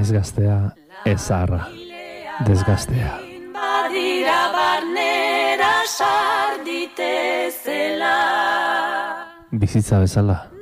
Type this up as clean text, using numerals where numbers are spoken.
ez gaztea, ez zaharra, desgaztea. Badira barnera sarditezela. Bizitza bezala,